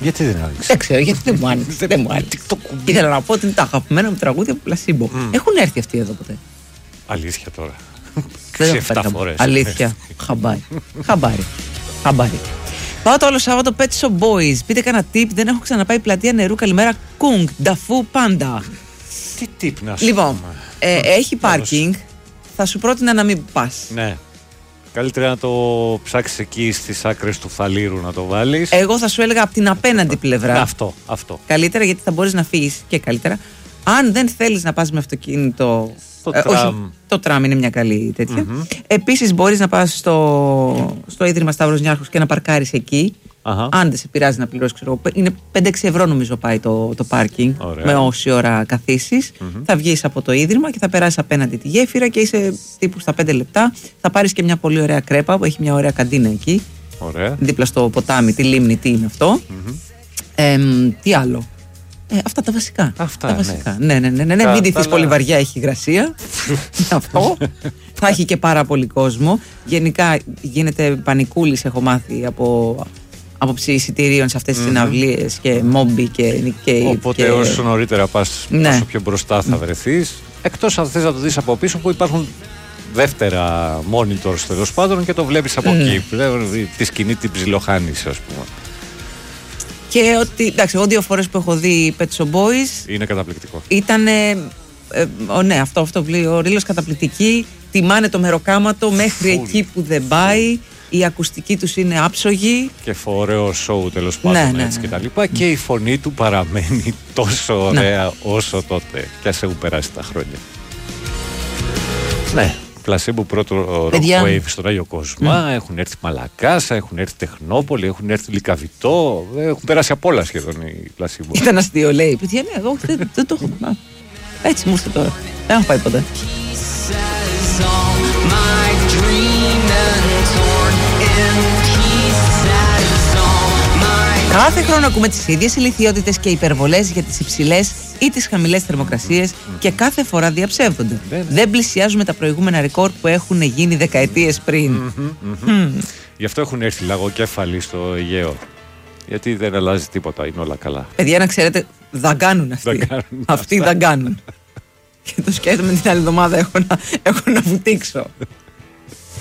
Γιατί δεν άνοιξε? Δεν ξέρω, γιατί δεν μου άνοιξε. Δεν μου άνοιξε. Ήθελα να πω ότι είναι τα αγαπημένα μου τραγούδια από Placebo. Έχουν έρθει αυτοί εδώ ποτέ? Αλήθεια τώρα? Δεν 7 φορές. Αλήθεια. Χαμπάρι. Πάω το άλλο Σάββατο Pet Shop Boys. Πείτε κανένα tip, δεν έχω ξαναπάει πλατεία νερού. Καλημέρα Κουγκ, Νταφού, Πάντα. Τι tip να σου Λοιπόν, έχει πάρκινγκ. Θα σου πρότεινα να μην πας. Ναι. Καλύτερα να το ψάξεις εκεί στις άκρες του Φαλήρου να το βάλεις. Εγώ θα σου έλεγα από την απέναντι πλευρά. Αυτό. Καλύτερα, γιατί θα μπορείς να φύγεις και καλύτερα. Αν δεν θέλεις να πας με αυτοκίνητο. Όχι, το τραμ είναι μια καλή τέτοια. Επίσης μπορείς να πας στο Ίδρυμα Σταύρος Νιάρχος και να παρκάρεις εκεί. Αν δεν σε πειράζει να πληρώσεις, ξέρω, είναι 5-6 ευρώ νομίζω πάει το πάρκινγκ. Με όση ώρα καθίσεις. Θα βγεις από το Ίδρυμα και θα περάσεις απέναντι τη γέφυρα και είσαι τύπου στα 5 λεπτά. Θα πάρεις και μια πολύ ωραία κρέπα που έχει μια ωραία καντίνα εκεί. Ωραία. Δίπλα στο ποτάμι, τη λίμνη, τι είναι αυτό. Τι άλλο? Αυτά τα βασικά. Αυτά, ναι. Μην ντυθείς πολύ βαριά, έχει υγρασία. Αυτό. Θα έχει και πάρα πολύ κόσμο. Γενικά γίνεται πανικούλης, έχω μάθει, από άποψη εισιτηρίων σε αυτές τις συναυλίες και μόμπι και οπότε όσο νωρίτερα πας, όσο πιο μπροστά θα βρεθείς. Εκτός αν θες να το δεις από πίσω, που υπάρχουν δεύτερα monitors τέλος πάντων και το βλέπεις από εκεί. Τη σκηνή την ψιλοχάνεις, ας πούμε. Και ότι, εντάξει, εγώ 2 φορές που έχω δει Pet Shop Boys είναι καταπληκτικό. Ήταν, ναι, αυτό ο ρίλος καταπληκτική. Τιμάνε το μεροκάματο μέχρι εκεί που δεν πάει. Η ακουστική τους είναι άψογη. Και ωραίο σοου τέλος πάντων, έτσι και τα λοιπά. Και η φωνή του παραμένει τόσο ωραία όσο τότε. Κι ας έχουν περάσει τα χρόνια. Ναι. Placebo πρώτο Rock Wave στον Άγιο Κοσμά, έχουν έρθει Μαλακάσα, έχουν έρθει Τεχνόπολη, έχουν έρθει Λυκαβητό, έχουν περάσει απ' όλα σχεδόν οι Placebo. Ήταν αστείο, λέει. Παιδιά, ναι, εγώ δεν το έχω. Έτσι μου ήρθε τώρα. Δεν έχω πάει ποτέ. Κάθε χρόνο ακούμε τις ίδιες ηλιθιότητες και υπερβολές για τις υψηλές ή τις χαμηλές θερμοκρασίες και κάθε φορά διαψεύδονται. Δεν πλησιάζουμε τα προηγούμενα ρεκόρ που έχουν γίνει δεκαετίες πριν. Γι' αυτό έχουν έρθει λαγοκέφαλοι στο Αιγαίο. Γιατί δεν αλλάζει τίποτα, είναι όλα καλά. Παιδιά, να ξέρετε, δαγκάνουν αυτοί. Αυτοί δαγκάνουν. Και το σκέφτομαι την άλλη εβδομάδα έχω να βουτήξω.